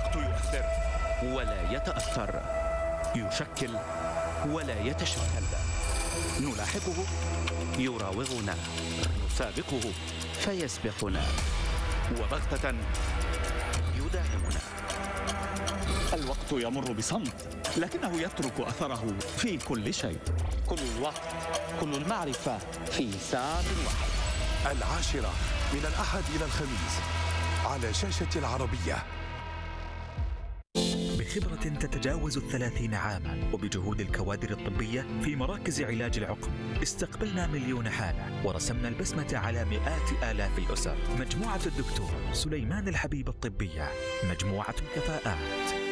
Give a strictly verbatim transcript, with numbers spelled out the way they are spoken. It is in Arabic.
الوقت يؤثر ولا يتأثر، يشكل ولا يتشكل، نلاحقه يراوغنا، نسابقه فيسبقنا، وبغتة يداهمنا. الوقت يمر بصمت، لكنه يترك أثره في كل شيء. كل الوقت، كل المعرفة في ساعة واحدة. العاشرة من الأحد إلى الخميس على شاشة العربية. بخبرة تتجاوز الثلاثين عاما وبجهود الكوادر الطبية في مراكز علاج العقم، استقبلنا مليون حالة ورسمنا البسمة على مئات آلاف الأسر. مجموعة الدكتور سليمان الحبيب الطبية، مجموعة الكفاءات.